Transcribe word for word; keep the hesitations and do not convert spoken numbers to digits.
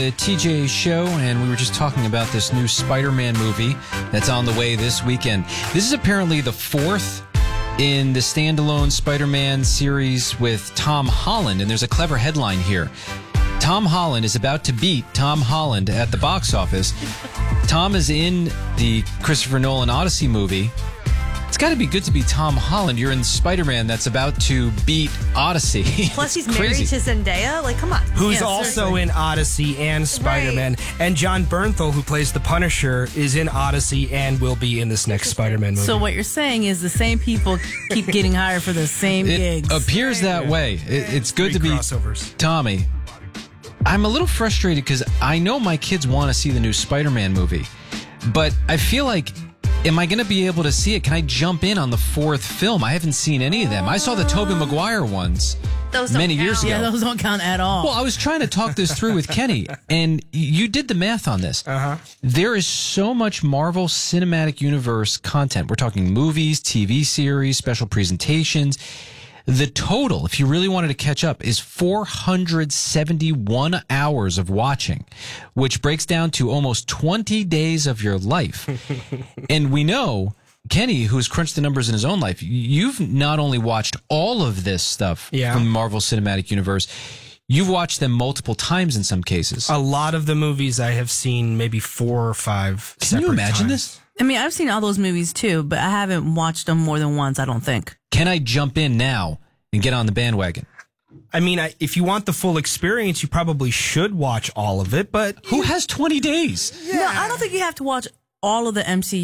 The T J Show, and we were just talking about this new Spider-Man movie that's on the way this weekend. This is apparently the fourth in the standalone Spider-Man series with Tom Holland, and there's a clever headline here. Tom Holland is about to beat Tom Holland at the box office. Tom is in the Christopher Nolan Odyssey movie. It's got to be good to be Tom Holland. You're in Spider-Man that's about to beat Odyssey. Plus, he's married to Zendaya. Like, come on. Who's Yeah, also seriously. in Odyssey and Spider-Man. Right. And John Bernthal, who plays the Punisher, is in Odyssey and will be in this next Spider-Man movie. So what you're saying is the same people keep getting hired for the same It gigs. appears that way. It, it's good to Three be crossovers. Tommy. I'm a little frustrated because I know my kids want to see the new Spider-Man movie, but I feel like, am I going to be able to see it? Can I jump in on the fourth film? I haven't seen any of them. I saw the Tobey Maguire ones Those don't many count. years ago. yeah, those don't count at all. Well, I was trying to talk this through with Kenny, and you did the math on this. Uh-huh. There is so much Marvel Cinematic Universe content. We're talking movies, T V series, special presentations. The total, if you really wanted to catch up, is four hundred seventy-one hours of watching, which breaks down to almost twenty days of your life. And we know, Kenny, who's crunched the numbers in his own life, you've not only watched all of this stuff Yeah. from the Marvel Cinematic Universe, you've watched them multiple times in some cases. A lot of the movies I have seen maybe four or five Can you separate imagine times. this? I mean, I've seen all those movies too, but I haven't watched them more than once, I don't think. Can I jump in now and get on the bandwagon? I mean, I, if you want the full experience, you probably should watch all of it, but Who has twenty days? No, I don't think you have to watch all of the M C U.